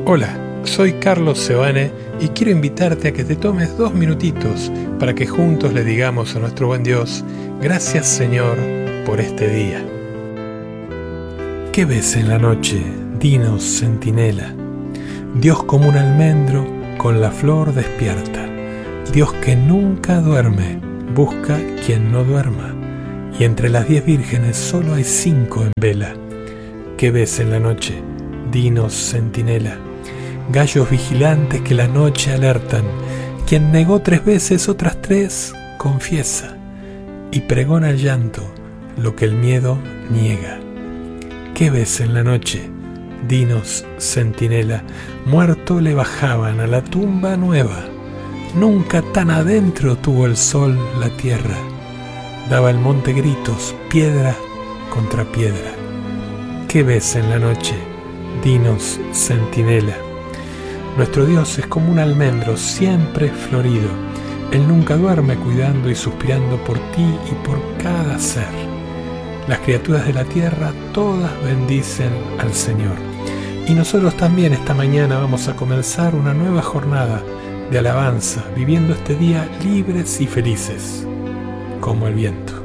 Hola, soy Carlos Sebane y quiero invitarte a que te tomes 2 minutitos para que juntos le digamos a nuestro buen Dios: gracias, Señor, por este día. ¿Qué ves en la noche? Dinos, centinela. Dios como un almendro con la flor despierta. Dios que nunca duerme, busca quien no duerma. Y entre las 10 vírgenes solo hay 5 en vela. ¿Qué ves en la noche? Dinos, centinela. Gallos vigilantes que la noche alertan. Quien negó 3 veces, otras 3 confiesa. Y pregona el llanto, lo que el miedo niega. ¿Qué ves en la noche? Dinos, centinela. Muerto le bajaban a la tumba nueva. Nunca tan adentro tuvo el sol la tierra. Daba el monte gritos, piedra contra piedra. ¿Qué ves en la noche? Dinos, centinela. Nuestro Dios es como un almendro siempre florido. Él nunca duerme cuidando y suspirando por ti y por cada ser. Las criaturas de la tierra todas bendicen al Señor. Y nosotros también esta mañana vamos a comenzar una nueva jornada de alabanza, viviendo este día libres y felices, como el viento.